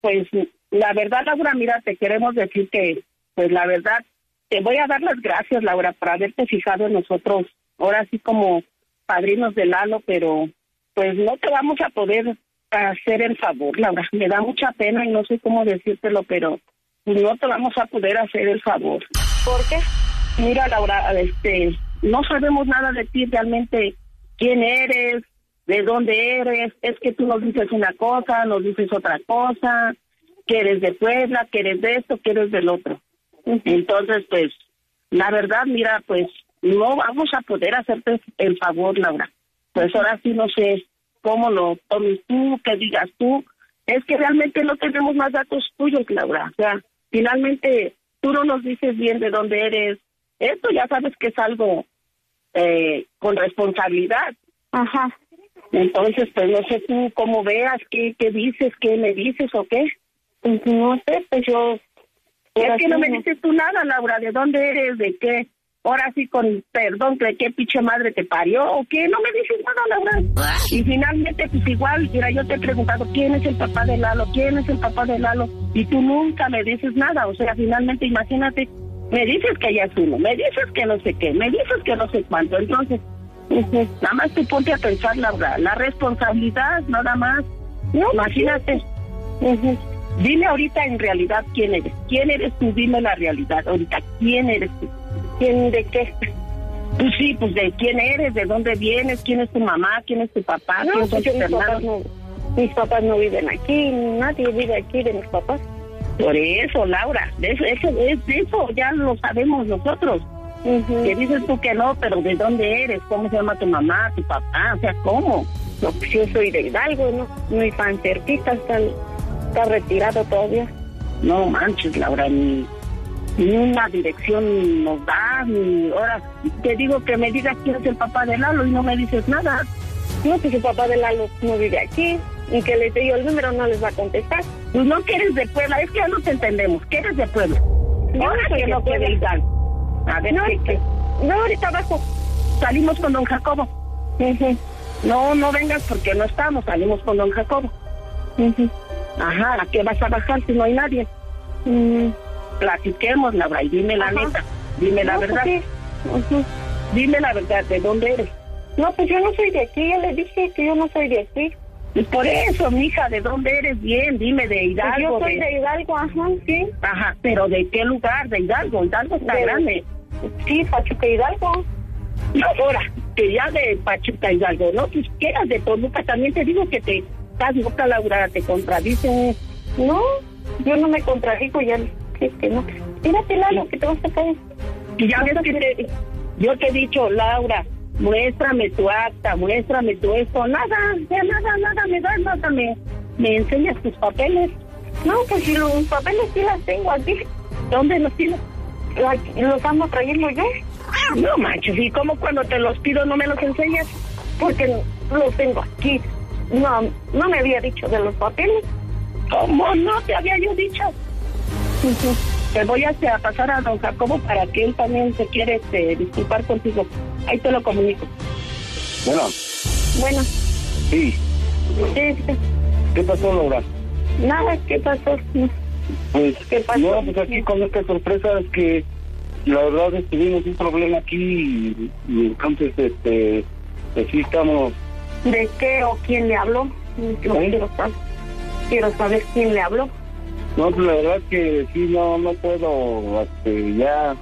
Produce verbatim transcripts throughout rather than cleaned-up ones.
pues la verdad, Laura, mira, te queremos decir que, pues la verdad, te voy a dar las gracias, Laura, por haberte fijado en nosotros, ahora sí como padrinos de Lalo, pero pues no te vamos a poder hacer el favor, Laura. Me da mucha pena y no sé cómo decírtelo, pero no te vamos a poder hacer el favor. ¿Por qué? Mira, Laura, este, no sabemos nada de ti realmente, quién eres, de dónde eres, es que tú nos dices una cosa, nos dices otra cosa, que eres de Puebla, que eres de esto, que eres del otro. Entonces, pues, la verdad, mira, pues, no vamos a poder hacerte el favor, Laura. Pues ahora sí no sé cómo lo tomes tú, qué digas tú. Es que realmente no tenemos más datos tuyos, Laura. O sea, finalmente, tú no nos dices bien de dónde eres. Esto ya sabes que es algo eh, con responsabilidad. Ajá. Entonces, pues, no sé tú cómo veas, qué, qué dices, qué me dices o qué. Pues no sé, pues yo... Es que no me dices tú nada, Laura, de dónde eres, de qué, ahora sí con perdón, de qué pinche madre te parió, o qué, no me dices nada, Laura. Y finalmente, pues igual, mira, yo te he preguntado, ¿quién es el papá de Lalo? ¿Quién es el papá de Lalo? Y tú nunca me dices nada, o sea, finalmente, imagínate, me dices que ella es uno, me dices que no sé qué, me dices que no sé cuánto, entonces, uh-huh, nada más tú ponte a pensar, Laura, la responsabilidad, nada más, no, imagínate, uh-huh. Dime ahorita en realidad quién eres. ¿Quién eres tú? Dime la realidad ahorita. ¿Quién eres tú? ¿Quién de qué? Pues sí, pues de quién eres, de dónde vienes, quién es tu mamá, quién es tu papá, no, quién son pues tus mis hermanos. Papás no, mis papás no viven aquí, nadie vive aquí de mis papás. Por eso, Laura, de eso, eso, es, de eso ya lo sabemos nosotros. Uh-huh. Que dices tú que no, pero ¿de dónde eres? ¿Cómo se llama tu mamá, tu papá? O sea, ¿cómo? No, pues yo soy de Hidalgo, no, no tan cerquita, hasta el... ¿Está retirado todavía? No manches, Laura, ni, ni una dirección nos da, ni ahora te digo que me digas quién es el papá de Lalo y no me dices nada. No, pues el papá de Lalo no vive aquí y que les digo el número no les va a contestar. Pues no que eres de Puebla, es que ya no te entendemos, que eres de Puebla. No, ahora que no que de Hidalgo. A ver, no, ¿qué, qué? No, ahorita abajo. Salimos con don Jacobo. Uh-huh. No, no vengas porque no estamos, salimos con don Jacobo. Uh-huh. Ajá, ¿a qué vas a bajar si no hay nadie? Mm. Platiquemos, Laura, y dime la Ajá. neta, dime la no, verdad. Pues sí. Uh-huh. Dime la verdad, ¿de dónde eres? No, pues yo no soy de aquí, ya le dije que yo no soy de aquí. Y por eso, mija, ¿de dónde eres? Bien, dime, de Hidalgo. Pues yo soy de... de Hidalgo, ajá, sí. Ajá, pero ¿de qué lugar? De Hidalgo, Hidalgo está de... grande. Sí, Pachuca, Hidalgo. Ahora, que ya de Pachuca, Hidalgo, ¿no? Pues que eras de Toluca, también te digo que te... Estás loca, Laura, te contradicen. No, yo no me contradigo, ya que, que no. Mírate, Lalo, que te vas a caer. Y ya ves que te, yo te he dicho, Laura, muéstrame tu acta, muéstrame tu esto, nada, ya nada, nada me das, nada me, me enseñas tus papeles. No, pues si los papeles sí las tengo aquí. ¿Dónde los tienes? Los ando trayendo yo. No manches, ¿y cómo cuando te los pido no me los enseñas? Porque los tengo aquí. No, no me había dicho de los papeles. ¿Cómo no te había yo dicho? Uh-huh. Te voy a, a pasar a don Jacobo para que él también se quiere este, disculpar contigo. Ahí te lo comunico. Bueno. Bueno. Sí. Sí, sí. ¿Qué pasó, Laura? Nada, ¿qué pasó? Pues, ¿Qué pasó? No, pues aquí con esta sorpresa es que la verdad es que tuvimos un problema aquí y, y entonces, este, pues sí estamos... ¿De qué o quién le habló? Yo ¿Eh? quiero saber. Quiero saber quién le habló. No, pues la verdad que sí, no no puedo este, ya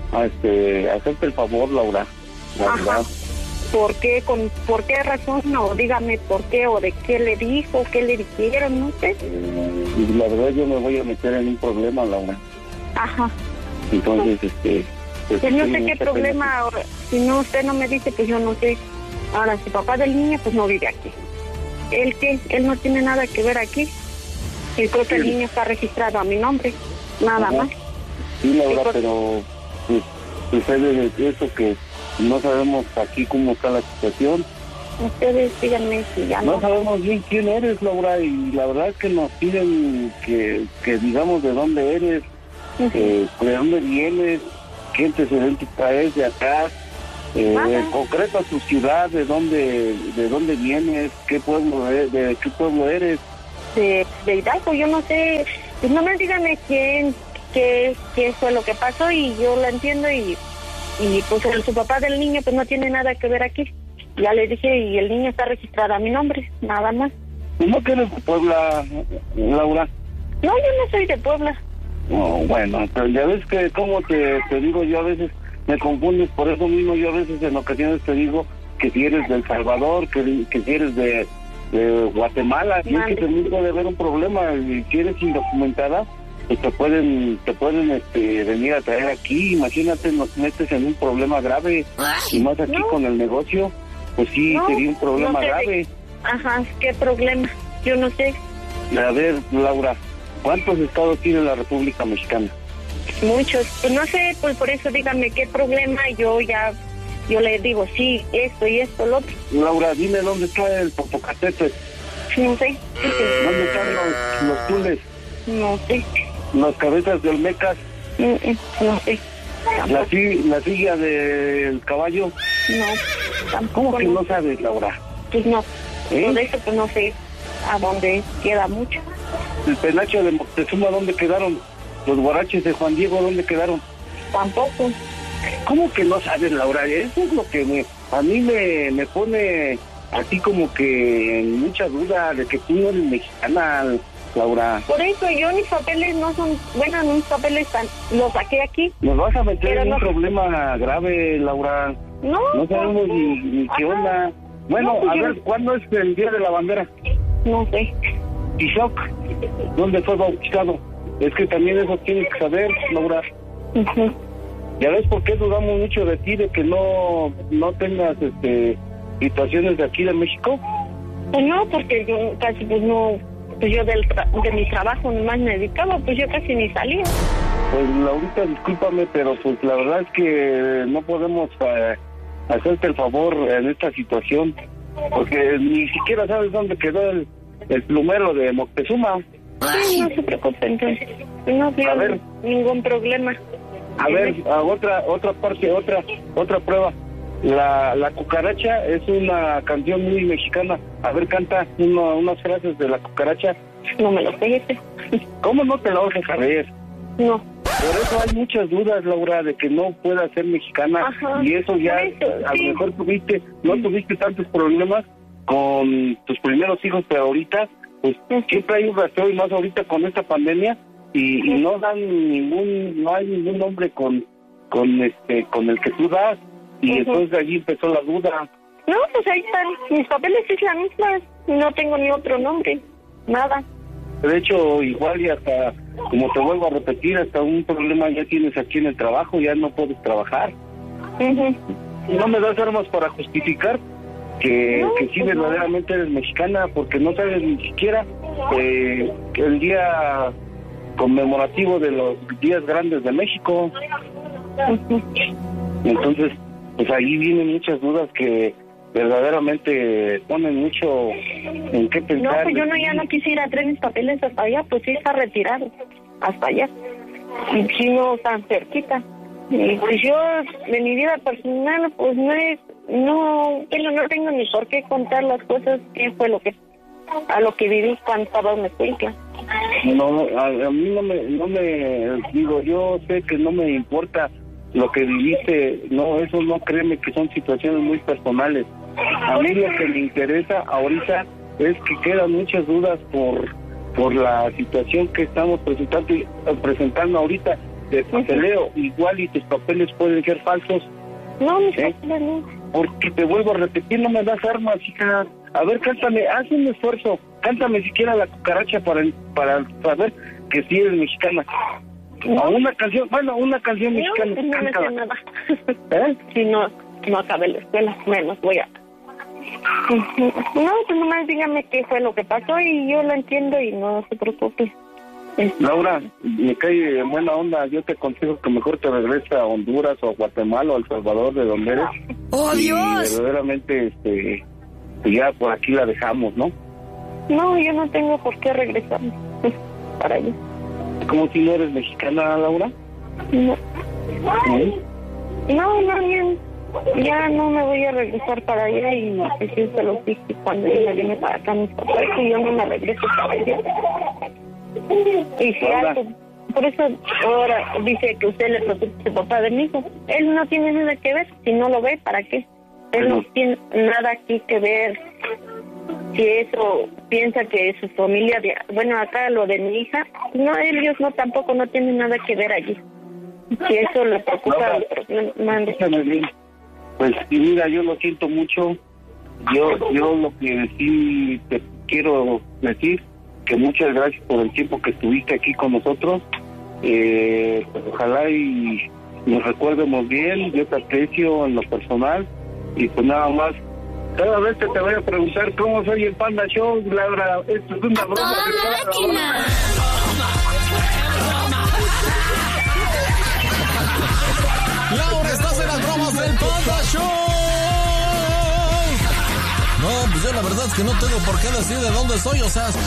este, hacerte el favor, Laura. La Ajá. verdad. ¿Por qué? Con, ¿Por qué razón? No, dígame por qué o de qué le dijo, qué le dijeron, no sé. Y la verdad yo me voy a meter en un problema, Laura. Ajá. Entonces, este... Pues, pues no sé qué problema, ahora, si no usted no me dice, pues yo no sé. Ahora, si papá del niño, pues no vive aquí. ¿Él qué? Él no tiene nada que ver aquí. Y creo que el niño está registrado a mi nombre, nada Ajá. más. Sí, Laura, Sí, pero pues, sucede de eso que no sabemos aquí cómo está la situación. Ustedes díganme si ya no... No sabemos bien quién eres, Laura, y la verdad es que nos piden que, que digamos de dónde eres, Uh-huh. eh, de dónde vienes, qué antecedentes traes de acá, eh, en concreto tu ciudad, de dónde de dónde vienes, qué pueblo eres, de qué pueblo eres. de, de Hidalgo, yo no sé, pues nomás dígame quién, qué, qué fue lo que pasó y yo lo entiendo y, y pues el, su papá del niño pues no tiene nada que ver aquí. Ya le dije y el niño está registrado a mi nombre, nada más. ¿No que eres de Puebla, Laura? No, yo no soy de Puebla. No, bueno, pero ya ves que, como te, te digo, yo a veces me confundes, por eso mismo yo a veces en ocasiones te digo que si eres de El Salvador, que, que si eres de, de Guatemala, y es que también puede haber un problema, y si eres indocumentada, pues te pueden, te pueden este, venir a traer aquí, imagínate, nos metes en un problema grave, y más aquí no. Con el negocio, pues sí, no, sería un problema no sé grave. De... Ajá, ¿qué problema? Yo no sé. A ver, Laura, ¿cuántos estados tiene la República Mexicana? Muchos. Pues no sé, pues por eso dígame qué problema, yo ya, yo le digo, sí, esto y esto, lo otro. Laura, dime dónde está el Popocatépetl. No sé. ¿Dónde están los, los tules? No sé. ¿Las cabezas de Olmecas? No sé. ¿La, la silla del caballo? No, tampoco. ¿Cómo que no sabes, Laura? Pues no. ¿Eh? Por eso pues no sé a dónde queda mucho. ¿El penacho de Moctezuma dónde quedaron? ¿Los guaraches de Juan Diego dónde quedaron? Tampoco. ¿Cómo que no sabes, Laura? Eso es lo que me, a mí me, me pone así como que mucha duda de que tú no eres mexicana, Laura. Por eso yo mis papeles no son, bueno, mis papeles están, los saqué aquí. Nos vas a meter en no... un problema grave, Laura. No. No sabemos no, ni, ni qué onda. Bueno, no, pues a yo... ver, ¿cuándo es el Día de la Bandera? No sé. Tizoc, ¿dónde fue bautizado? Es que también eso tienes que saber, Laura. Uh-huh. Ya ves por qué dudamos mucho de ti, de que no no tengas este situaciones de aquí de México. Pues no, porque yo casi pues no, pues yo del tra- de mi trabajo nomás me dedicaba, pues yo casi ni salía. Pues Laurita, discúlpame, pero pues la verdad es que no podemos eh, hacerte el favor en esta situación, porque ni siquiera sabes dónde quedó el, el plumero de Moctezuma. Sí, no se preocupen, entonces. No veo ningún problema. A ver, a otra otra parte, otra otra prueba. La la cucaracha es una canción muy mexicana. A ver, canta uno, unas frases de la cucaracha. No me lo sé. ¿Cómo no te lo vas a saber? No. Por eso hay muchas dudas, Laura, de que no pueda ser mexicana. Ajá. Y eso ya, eso, a sí. lo mejor tuviste, no tuviste tantos problemas con tus primeros hijos, pero ahorita, pues uh-huh. siempre hay un rastreo, y más ahorita con esta pandemia, y, y no dan ningún, no hay ningún nombre con, con este, con el que tú das, y uh-huh. entonces de allí empezó la duda. No, pues ahí están, mis papeles es la misma, no tengo ni otro nombre, nada. De hecho, igual y hasta, como te vuelvo a repetir, hasta un problema ya tienes aquí en el trabajo, ya no puedes trabajar. Uh-huh. No me das armas para justificar que, no, que sí pues verdaderamente no. eres mexicana, porque no sabes ni siquiera eh, el día conmemorativo de los días grandes de México. Uh-huh. Entonces, pues ahí vienen muchas dudas que verdaderamente ponen mucho en qué pensar. No, pues yo no, ya no quisiera traer mis papeles hasta allá, pues sí está retirado, hasta allá. Y si no tan cerquita. Y pues yo, de mi vida personal, pues no es, no, pero no tengo ni por qué contar las cosas, qué fue lo que, a lo que viví cuando estaba en la escuela. No, a, a mí no me, no me, digo, yo sé que no me importa lo que viviste, no, eso no, créeme que son situaciones muy personales. A mí lo que me interesa ahorita es que quedan muchas dudas por por la situación que estamos presentando presentando ahorita de papeleo. Igual y tus papeles pueden ser falsos. No, mis ¿Eh? papeles no. Porque te vuelvo a repetir, no me das armas, hija. A ver, cántame, haz un esfuerzo, cántame siquiera la cucaracha para para saber que sí eres mexicana. No. O una canción, bueno, una canción No, mexicana. pues no me sé nada. ¿Eh? Si no, no acabé la escuela, menos voy a... No, pues nomás dígame qué fue lo que pasó y yo lo entiendo y no se preocupe. Laura, me cae en buena onda, yo te aconsejo que mejor te regreses a Honduras o a Guatemala o a El Salvador, de donde eres. ¡Oh, y Dios! verdaderamente, este, ya por aquí la dejamos, ¿no? No, yo no tengo por qué regresar para allá. ¿Cómo si no eres mexicana, Laura? No. ¿Eh? No, no, bien. Ya no me voy a regresar para allá y pues yo se los dije cuando yo me vine para acá a mis papás y yo no me regreso para allá. Y si algo, por eso ahora dice que usted le preocupa al papá de mi hijo. Él no tiene nada que ver, si no lo ve, ¿para qué? Él no tiene nada aquí que ver. Si eso piensa que su familia, de, bueno, acá lo de mi hija, no, ellos no tampoco no tienen nada que ver allí. Si eso le preocupa, no, mande. Pues y mira, yo lo siento mucho. Yo, yo lo que sí te quiero decir, que muchas gracias por el tiempo que estuviste aquí con nosotros. Eh, pues ojalá y nos recuerdemos bien. Yo te aprecio en lo personal y pues nada más. Cada vez que te voy a preguntar cómo soy el Panda Show, Laura, esto es una broma. Laura, estás en las bromas del Panda Show. No, pues yo la verdad es que no tengo por qué decir de dónde soy, o sea,